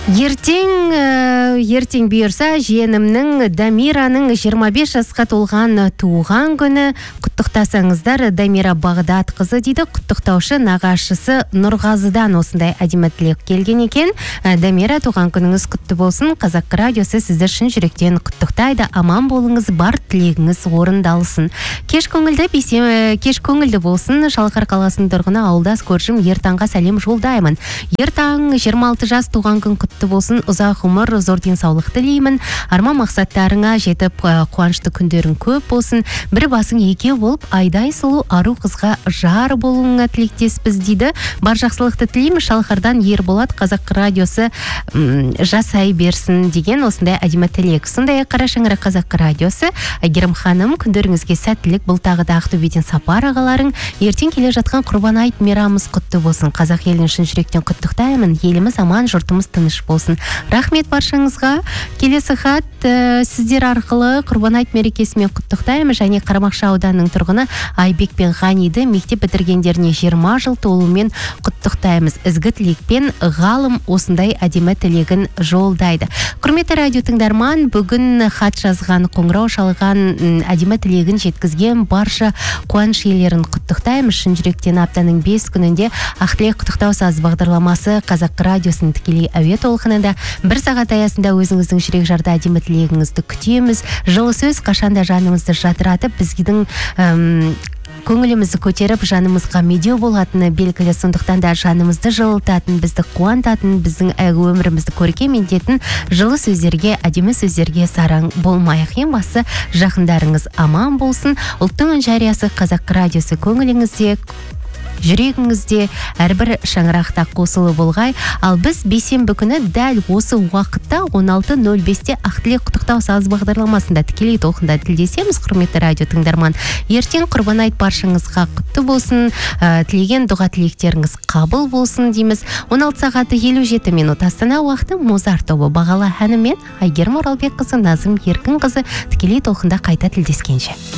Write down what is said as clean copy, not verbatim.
Ертең бұйырса, жиенімнің Дамираның 25 жасқа толған туған күні. Құттықтасаңыздар, Дамира Бағдат қызы дейді. Құттықтаушы нағашысы Нұрғазыдан осындай әдемі тілек келген екен. Дамира, туған күніңіз құтты болсын. Қазақ радиосы сізді шын жүректен құттықтайды. Аман болыңыз, бар тілегіңіз орындалсын. Кеш көңілді болсын. Шалқар қаласының тұрғыны ауылдас көршім Ертаңға сәлем жолдаймын. Ертаң 26 жас туған күн құтты болсын, ұзақ ғұмыр, зор денсаулық тілеймін. Арман мақсаттарыңа жетіп, қуанышты күндерің көп болсын. Бір басың екеу болып, айдай сұлу ару қызға жар болуыңа тілектеспіз дейді. Бар жақсылықты тілеймін. Шалқардан Ерболат, Қазақ радиосы жасай берсін деген осындай әдемі тілек. Сондай қара шаңырақ Қазақ радиосы. Әйгерім ханым, күндеріңізге сәттілік. Бұл тағы да Ақтөбеден Сапар ағаларың. Ертең келе жатқан Құрбан айт мейрамымыз құтты болсын. Қазақ елін шын жүректен құттықтаймын. Еліміз аман, жұртымыз тыныш болсын. Рахмет баршаңызға. Келесі хат сіздер арқылы Құрбан айт мерекесімен құттықтаймын. Және Қарамақшы ауданының тұрғыны Айбек пен Ғаниді мектеп бітіргендеріне 20 жыл толуымен құттықтаймыз. Ізгі тілекпен ғалым осындай әдемі тілегін жолдайды. Құрметті радио тыңдарман, бүгін хат жазған, қоңырау шалған, әдемі тілегін жеткізген барша қуаныш иелерін құттықтаймыз. Шын жүректен аптаның 5 күнінде Ақтілек құттықтау саз бағдарламасы Қазақ радиосының тікелей әуе толқынында 1 сағат аясында өзіңіздің жүрек жарды әдемі тілегіңізді күтеміз. Жылы сөз қашанда жанымызды жадыратып, біздің көңілімізді көтеріп, жанымызға медеу болатыны белгілі. Сондықтан да жанымызды жылытатын, бізді қуантатын, біздің өмірімізді көркем ететін жылы сөздерге, әдемі сөздерге сараң болмайық. Ең басы жақындарыңыз аман болсын. Ұлттың үн жариясы Қазақ радиосы көңіліңізде, жүрегіңізде әрбір шаңырақта қосылы болғай. Ал біз бейсенбі күні дәл осы уақытта 16:05-те Ақтілек құттықтау саз бағдарламасында тікелей толқында тілдесеміз. Құрметті радио тыңдарман, ертең Құрбан айт баршаңызға құтты болсын, тілеген дұға тілектеріңіз қабыл болсын дейміз. 16 сағаты 57 минут Астана уақыты. Музарт тобы бағалы әнімен Әйгерім Оралбекқызы, Назым Еркінқызы тікелей толқында қайта тілдескенше.